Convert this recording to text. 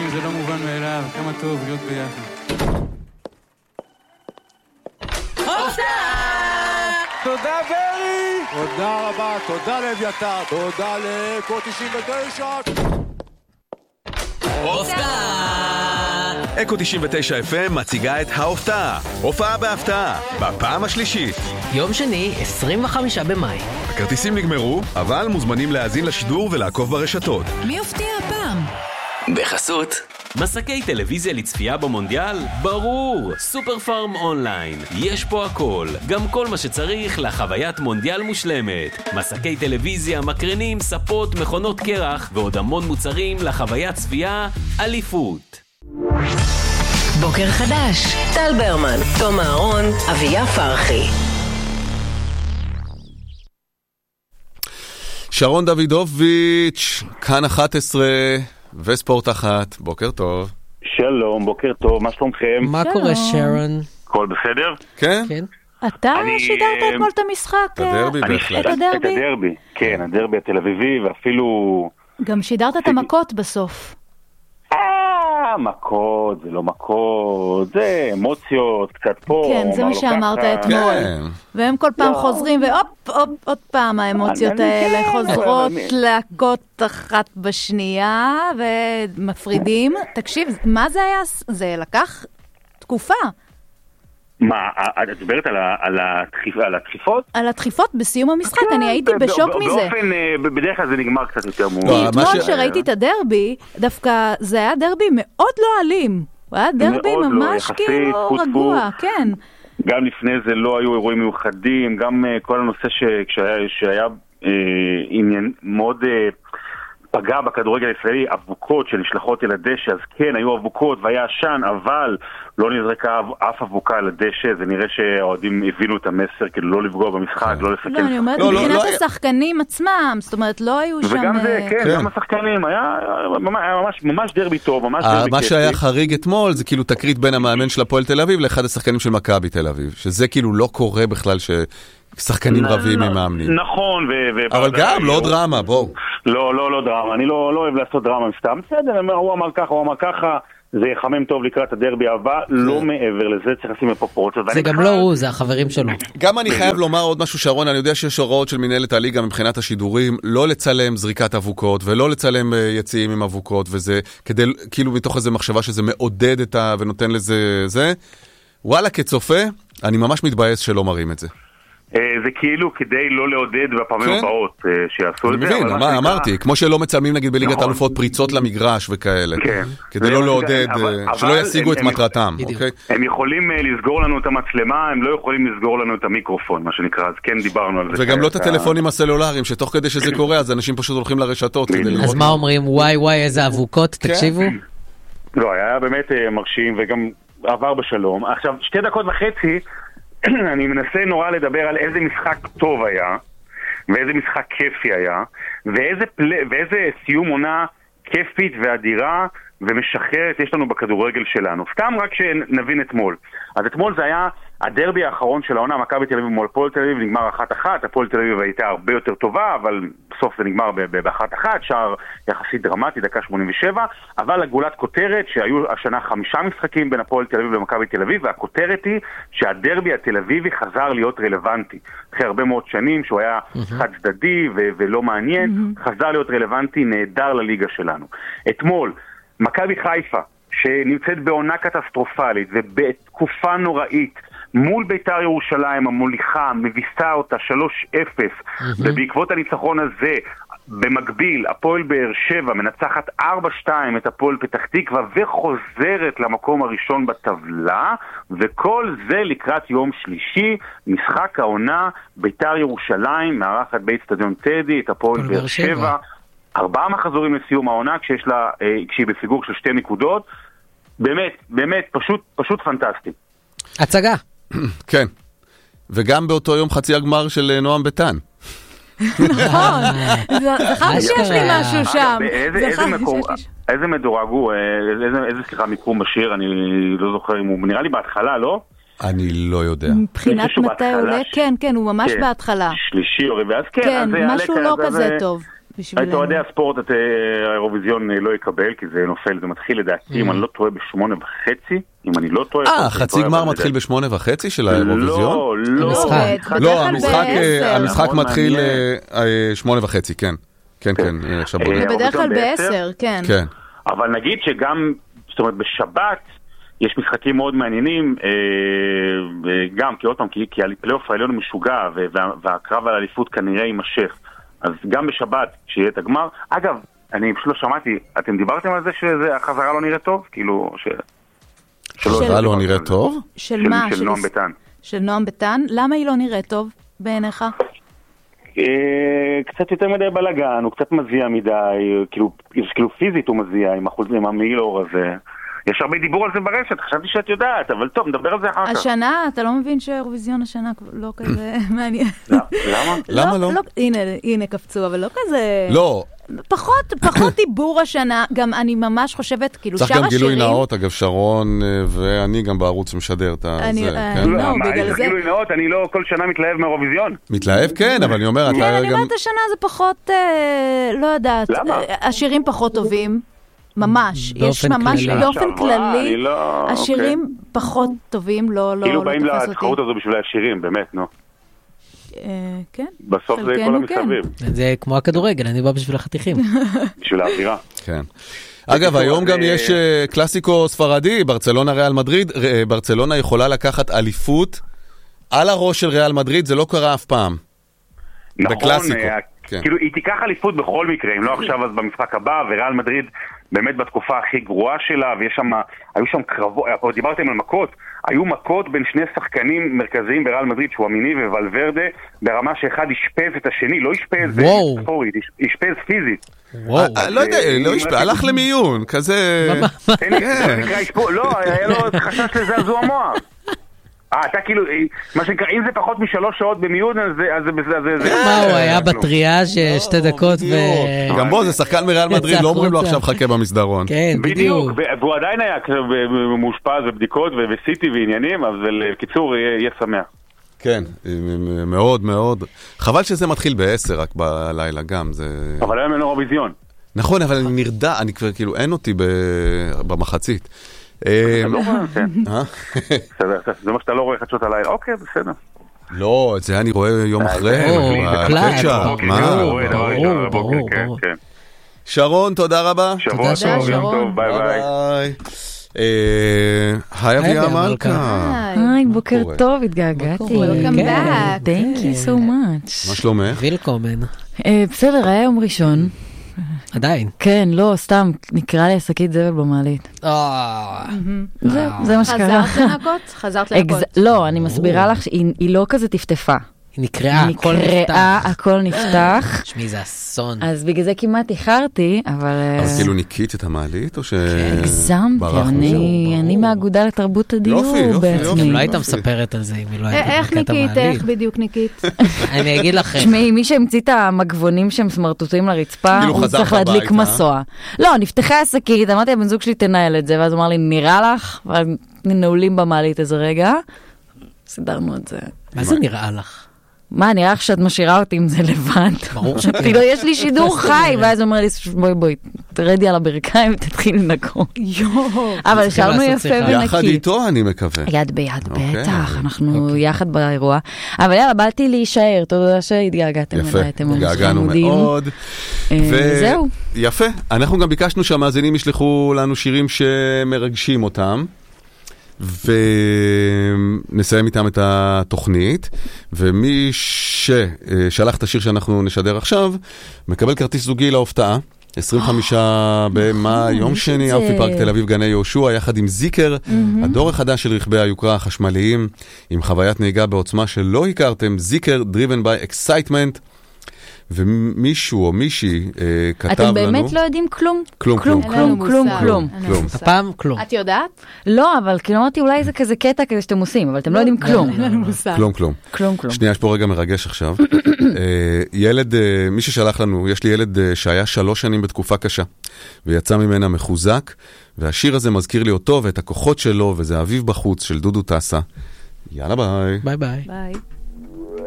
חברים, זה לא מובן מאליו, כמה טוב להיות ביחד. תודה ברי! תודה רבה, תודה לאביתר, תודה לקוד 99. אקו 99 FM מציגה את ההופעה. הופעה בהפתעה, בפעם השלישית. יום שני, 25 במאי. הכרטיסים נגמרו, אבל מוזמנים להאזין לשידור ולעקוב ברשתות. מי יופתע הפעם? בחסות מסקי טלוויזיה לצפייה במונדיאל? ברור! סופר פארם אונליין. יש פה הכל. גם כל מה שצריך לחוויית מונדיאל מושלמת. מסקי טלוויזיה, מקרנים, ספות, מכונות קרח ועוד המון מוצרים לחוויית צפייה אליפות. בוקר חדש, טל ברמן, תום אהרון, אביה פרחי. שרון דוידוביץ', כאן 11 וספורט 1, בוקר טוב. שלום, בוקר טוב, מה שלומכם? מה קורה שרון? הכל בסדר? כן? כן. אתה שידרת אתמול את המשחק? הדרבי בהחלט. את הדרבי? את הדרבי, כן, הדרבי התל אביבי, ואפילו... גם שידרת את המכות בסוף. מכות, זה לא מכות, זה אמוציות, קצת פה. כן, זה מה שאמרת אתמול. והם כל פעם חוזרים, עוד פעם האמוציות האלה חוזרות להכות אחת בשנייה, ומפרידים. תקשיב, מה זה היה? זה לקח תקופה. מה, את מדברת על הדחיפות? על הדחיפות בסיום המשחק, אני הייתי בשוק מזה. בדרך כלל זה נגמר קצת יותר מול. כי אתמול שראיתי את הדרבי, דווקא זה היה דרבי מאוד לא אלים. הוא היה דרבי ממש כאילו רגוע, כן. גם לפני זה לא היו אירועים מיוחדים, גם כל הנושא שהיה עניין מאוד... פגע בכדורגל הישראלי, אבוקות שנשלחות אל הדשא, אז כן, היו אבוקות והיה עשן, אבל לא נזרקה אף אבוקה על הדשא, זה נראה שהאוהדים הבינו את המסר, כאילו לא לפגוע במשחק, לא לסכן. לא, אני אומרת, מבחינת השחקנים עצמם, זאת אומרת, לא היו שם... וגם זה, כן, גם השחקנים, היה ממש דרבי טוב, ממש דרבי כיף. מה שהיה חריג אתמול, זה כאילו תקרית בין המאמן של הפועל תל אביב לאחד השחקנים של מכבי תל אביב, שזה כאילו לא קורה בכלל שחקנים רבים עם מאמנים. נכון, אבל גם, לא דרמה, בואו. לא דרמה, אני לא אוהב לעשות דרמה מסתם, בסדר, הוא אמר ככה, זה יחמם טוב לקראת הדרבי הבא, לא מעבר לזה, צריך לשים בפרופורציות. זה גם לא הוא, זה החברים שלו. גם אני חייב לומר עוד משהו, שרון, אני יודע שיש הוראות של מנהלת הליגה מבחינת השידורים, לא לצלם זריקת אבוקות, ולא לצלם יציאים עם אבוקות, וזה כדי, כאילו מתוך איזו מחשבה שזה מעודד ונותן לזה זה. וואלה, כצופה, אני ממש מתבאס שלא מראים את זה. זה כאילו כדי לא לעודד בפעמים הבאות שיעשו את זה. אני מבין, אמרתי, כמו שלא מצלמים נגיד בליגת האלופות פריצות למגרש וכאלה, כדי לא לעודד, שלא ישיגו את מטרתם. הם יכולים לסגור לנו את המצלמה, הם לא יכולים לסגור לנו את המיקרופון, מה שנקרא, אז כן דיברנו על זה. וגם לא את הטלפונים הסלולריים, שתוך כדי שזה קורה, אז אנשים פשוט הולכים לרשתות. אז מה אומרים? וואי, איזה אבוקות, תקשיבו? לא, היה באמת מרשים וגם עבר בשלום. עכשיו, 2.5 דקות, אני מנסה נורא לדבר על איזה משחק טוב היה, ואיזה משחק כיפי היה, ואיזה סיום עונה כיפית ואדירה ומשחררת יש לנו בכדורגל שלנו. סתם רק שנבין אתמול. אז אתמול זה היה הדרבי האחרון של העונה, מכבי תל אביב מול הפועל תל אביב, נגמר 1-1, הפועל תל אביב הייתה הרבה יותר טובה, אבל בסוף זה נגמר ב-1-1, שער יחסית דרמטי, דקה 87, אבל הגולת כותרת שהיו השנה 5 משחקים בין הפועל תל אביב למכבי תל אביב, והכותרת היא שהדרבי התל אביבי חזר להיות רלוונטי. אחרי הרבה מאוד שנים שהוא היה חד צדדי ולא מעניין, חזר להיות רלוונטי, נהדר לליגה שלנו. אתמול, מכבי חיפה, שנמצאת בעונה קטסטרופלית ובתקופה נוראית, מול ביתר ירושלים המוליכה, מביסה אותה 3-0, ובעקבות הניצחון הזה, במקביל, הפועל באר שבע מנצחת 4-2 את הפועל פתח תקווה וחוזרת למקום הראשון בטבלה, וכל זה לקראת יום שלישי, משחק העונה, ביתר ירושלים, מארחת באצטדיון טדי, את הפועל באר שבע, 4 מחזורים לסיום העונה, כשהיא בפיגור של 2 נקודות, באמת, פשוט פנטסטי. הצגה. כן. וגם באותו יום חצי הגמר של נועם ביתן. נכון. זכרתי שיש לי משהו שם. איזה מדורג הוא, איזה מיקום בשיר, אני לא זוכר אם הוא נראה לי בהתחלה, לא? אני לא יודע. מבחינת מתי עולה, כן, הוא ממש בהתחלה. שלישי או רביעי, אז כן, משהו לא כזה טוב. בשבילנו. את אוהדי הספורט את האירוויזיון לא יקבל, כי זה נופל, זה מתחיל לדעתי, אם אני לא טועה ב8:30, אם אני לא טועה... חצי גמר מתחיל ב8:30 של האירוויזיון? לא, המשחק מתחיל 8:30, כן. כן, עכשיו בוא נראה. בדרך כלל ב10, כן. אבל נגיד שגם, זאת אומרת, בשבת יש משחקים מאוד מעניינים, גם, כי עוד פעם, כי הפלייאוף העליון משוגע, והקרב על האליפות כנראה יימשך. אז גם בשבת, כשיהיה את הגמר, אגב, אני פשוט לא שמעתי, אתם דיברתם על זה שהחזרה לא נראית טוב? כאילו, החזרה לא נראית טוב? של מה? של נועם ביטן. של נועם ביטן? למה היא לא נראית טוב בעיניך? קצת יותר מדי בלגן, הוא קצת מזיע מדי, כאילו פיזית הוא מזיע עם אחוזים, המעיל אור הזה. יש הרבה דיבור על זה ברשת, חשבתי שאת יודעת, אבל טוב, נדבר על זה אחר כך. השנה, אתה לא מבין שהאירוויזיון השנה לא כזה מעניין. למה? למה לא? הנה קפצו, אבל לא כזה... לא. פחות דיבור השנה, גם אני ממש חושבת, כאילו, צריך גם גילוי נאות, אגב, שרון ואני גם בערוץ משדר את זה. לא, בגלל זה... גילוי נאות, אני לא כל שנה מתלהב מהאירוויזיון. מתלהב, כן, אבל אני אומר... כן, אני אומרת, השנה זה פחות, לא יודעת, השירים פחות טובים. ממש, יש ממש באופן כללי, השירים פחות טובים, לא תופס אותי. כאילו באים לתחרות הזו בשביל השירים, באמת, נו. כן. בסוף זה כל המסביב. זה כמו הכדורגל, אני בא בשביל החתיכים. בשביל האווירה. כן. אגב, היום גם יש קלאסיקו ספרדי, ברצלונה ריאל מדריד, ברצלונה יכולה לקחת אליפות על הראש של ריאל מדריד, זה לא קרה אף פעם. בקלאסיקו. כאילו, היא תיקח אליפות בכל מקרה, אם לא עכשיו אז במשחק הבא, וריאל מדריד באמת בתקופה הכי גרועה שלה, היו שם קרבות, דיברתם על מכות, היו מכות בין שני שחקנים מרכזיים בריאל מדריד, שהוא אמיני וולברדה, ברמה שאחד ישפז את השני, לא ישפז ספורית, ישפז פיזית. לא יודע, לא ישפז, הלך למיון, כזה... לא, היה לו חשש לזעזוע מוח. אתה כאילו, מה שנקרא, אם זה פחות מ3 שעות במיון, אז זה... מה, הוא היה בטריה 2 דקות ו... גם בו, זה שחקן מריאל מדריד, לא אומרים לו עכשיו חכה במסדרון. כן, בדיוק. והוא עדיין היה מאושפז ובדיקות וסיטי ועניינים, אבל בקיצור, יהיה שמח. כן, מאוד מאוד. חבל שזה מתחיל ב10 רק בלילה גם, זה... אבל היום אין אירוויזיון. נכון, אבל אני נרדע, אני כבר כאילו, אין אותי במחצית. לא רואה, זה מה שאתה לא רואה חדשות הלילה, אוקיי, בסדר. לא, את זה אני רואה יום אחרי, ברור. שרון, תודה רבה. שבוע טוב, ביי ביי. היי אביה מלכה. היי, בוקר טוב, התגעגעתי. Welcome back. Thank you so much. מה שלומך? וילקומן. בסדר, היה יום ראשון. עדיין. כן, לא, סתם, נקרא לי שקית זבל במעלית. זה מה שקרה. חזרת לנקות? חזרת לנקות. לא, אני מסבירה לך שהיא לא כזה טפטפה. היא נקראה, הכל נפתח. הכל נפתח. שמי, זה אסון. אז בגלל זה כמעט איחרתי, אבל... אז כאילו ניקית את המעלית, או ש... הגזמתי, אני מהאגודה לתרבות הדיור בעצמי. לא היית מספרת על זה, אם היא לא הייתה איך ניקית? איך בדיוק ניקית? אני אגיד לכם. שמי, מי שהמציא את המגבונים שהם סמרטוטים לרצפה, הוא צריך להדליק מסוע. לא, נפתחה השקית, אמרתי, הבן זוג שלי תנהל את זה, ואז הוא אמר לי, נראה לך? ונעולים במעלית איזה רגע. סידרנו את זה. מה זה נראה לך? מה, נראה לך שאת משאירה אותי עם זה לבד? ברור שכן. כאילו, יש לי שידור חי, ואז הוא אומר לי, בואי, תרדי על הברכיים ותתחיל לנקות. אבל השארנו יפה ונקי. יחד איתו, אני מקווה. יד ביד, בטח, אנחנו יחד באירוע. אבל יאללה, באתי להישאר, תודה שהתגעגעתם אליי, אתם התגעגענו מאוד. וזהו. יפה, אנחנו גם ביקשנו שהמאזינים ישלחו לנו שירים שמרגשים אותם. ונסיים איתם את התוכנית, ומי ששלח את השיר שאנחנו נשדר עכשיו, מקבל כרטיס זוגי להופעה, 25 במאי, יום שני, אמפי פארק תל אביב גני יהושע, יחד עם זיקר, הדור החדש של רכבי היוקרה החשמליים, עם חוויית נהיגה בעוצמה שלא הכרתם, זיקר, driven by excitement, ומישהו או מישהי כתב לנו... אתם באמת לא יודעים כלום? כלום. הפעם כלום. את יודעת? לא, אבל כאילו אמרתי, אולי זה כזה קטע כזה שאתם עושים, אבל אתם לא יודעים כלום. כלום. שנייה, יש פה רגע מרגש עכשיו. ילד, מי ששלח לנו, יש לי ילד שהיה 3 שנים בתקופה קשה, ויצא ממנה מחוזק, והשיר הזה מזכיר לי אותו ואת הכוחות שלו, וזה אביב בחוץ של דודו טסה. יאללה ביי. ביי ביי. ביי.